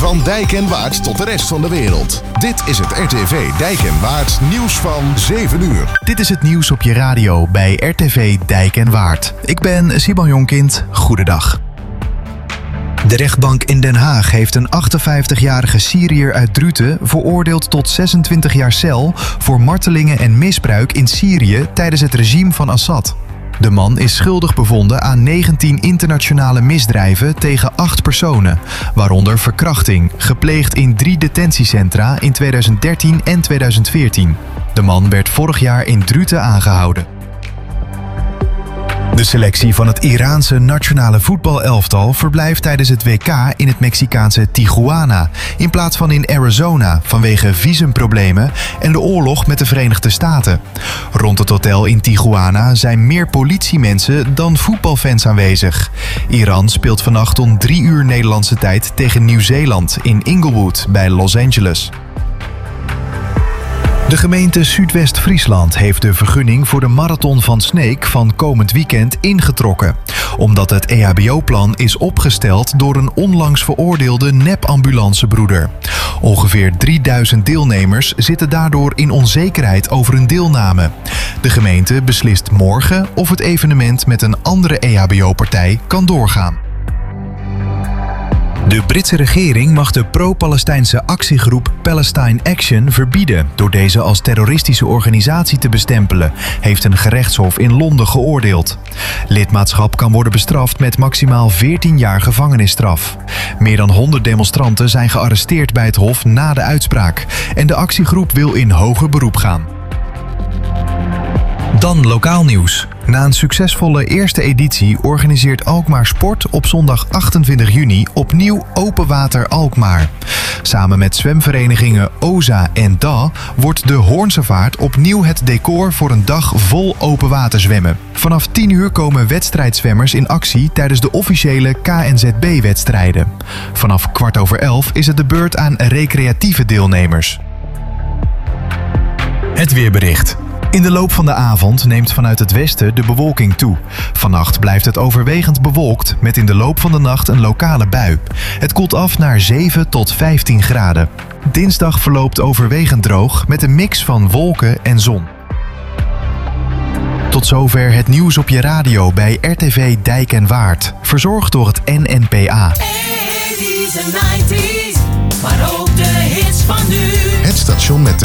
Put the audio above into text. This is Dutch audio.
Van Dijk en Waard tot de rest van de wereld. Dit is het RTV Dijk en Waard nieuws van 7 uur. Dit is het nieuws op je radio bij RTV Dijk en Waard. Ik ben Simon Jonkind. Goedendag. De rechtbank in Den Haag heeft een 58-jarige Syriër uit Druten veroordeeld tot 26 jaar cel voor martelingen en misbruik in Syrië tijdens het regime van Assad. De man is schuldig bevonden aan 19 internationale misdrijven tegen 8 personen, waaronder verkrachting, gepleegd in 3 detentiecentra in 2013 en 2014. De man werd vorig jaar in Druten aangehouden. De selectie van het Iraanse nationale voetbalelftal verblijft tijdens het WK in het Mexicaanse Tijuana, in plaats van in Arizona vanwege visumproblemen en de oorlog met de Verenigde Staten. Rond het hotel in Tijuana zijn meer politiemensen dan voetbalfans aanwezig. Iran speelt vannacht om 3 uur Nederlandse tijd tegen Nieuw-Zeeland in Inglewood bij Los Angeles. De gemeente Zuidwest-Friesland heeft de vergunning voor de Marathon van Sneek van komend weekend ingetrokken, omdat het EHBO-plan is opgesteld door een onlangs veroordeelde nep-ambulancebroeder. Ongeveer 3000 deelnemers zitten daardoor in onzekerheid over hun deelname. De gemeente beslist morgen of het evenement met een andere EHBO-partij kan doorgaan. De Britse regering mag de pro-Palestijnse actiegroep Palestine Action verbieden door deze als terroristische organisatie te bestempelen, heeft een gerechtshof in Londen geoordeeld. Lidmaatschap kan worden bestraft met maximaal 14 jaar gevangenisstraf. Meer dan 100 demonstranten zijn gearresteerd bij het hof na de uitspraak en de actiegroep wil in hoger beroep gaan. Dan lokaal nieuws. Na een succesvolle eerste editie organiseert Alkmaar Sport op zondag 28 juni opnieuw Open Water Alkmaar. Samen met zwemverenigingen OZA en DA wordt de Hoornse Vaart opnieuw het decor voor een dag vol open water zwemmen. Vanaf 10 uur komen wedstrijdzwemmers in actie tijdens de officiële KNZB-wedstrijden. Vanaf 11:15 is het de beurt aan recreatieve deelnemers. Het weerbericht. In de loop van de avond neemt vanuit het westen de bewolking toe. Vannacht blijft het overwegend bewolkt met in de loop van de nacht een lokale bui. Het koelt af naar 7 tot 15 graden. Dinsdag verloopt overwegend droog met een mix van wolken en zon. Tot zover het nieuws op je radio bij RTV Dijk en Waard. Verzorgd door het NNPA. 80's en 90's, maar ook de hits van nu. Het station met de